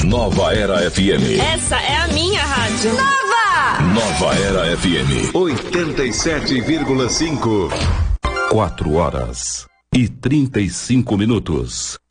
Nova Era FM. Essa é a minha rádio. Nova Era FM 87,5. 4 horas e 35 minutos.